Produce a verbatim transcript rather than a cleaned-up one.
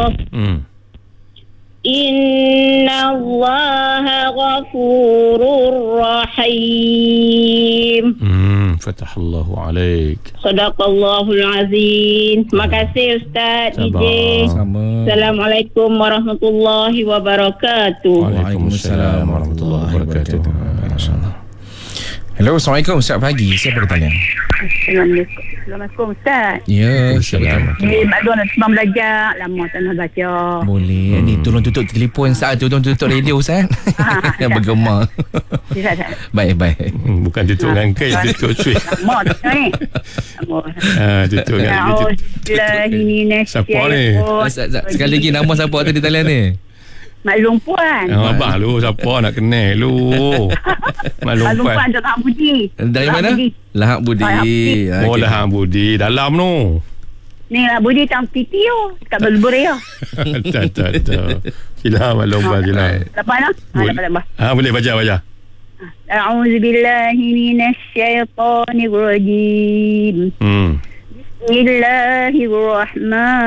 Hmm. Inna Allaha ghafurur rahim. Hmm, fatahallahu alaik. Sadaqallahul azim. Terima kasih Ustaz D J. Sama. Assalamualaikum warahmatullahi wabarakatuh. Waalaikumsalam warahmatullahi wabarakatuh. InsyaAllah. Hello, Assalamualaikum. Ustaz pagi. Siapa bertanya? Assalamualaikum. Assalamualaikum Ustaz. Ya, siapa bertanya? Ni Mak Don sembang belajar. Lama tak nak baca. Boleh. Hmm. Ni tolong tutup telefon Ustaz. Tolong tutup radio Ustaz. Yang bergema. Ustaz. Baik, baik. Hmm, bukan tutup dengan kain, tutup switch. Lama tak ni. Ah, tutup dengan siapa ni? Ustaz, Ustaz, sekali lagi nama siapa atas di talian ni? Maklum Puan. Ah, abang lu siapa nak kenal lu? Maklum Maklum Puan Puan. Dr. Hak Budi. Dari mana? Lahak Budi. Lahak Budi. Ah, Oh, okey. Lahak Budi dalam tu. Ni lah Budi tang titi tu. Kat Belburi tu. Tak tak tak. Sila Maklum Puan sila. Lepas nak? Ha, lepas lepas. Ah, boleh baca baca. A'udzubillahi minasyaitonirrajim. Hmm. Bismillahirrahmanirrahim.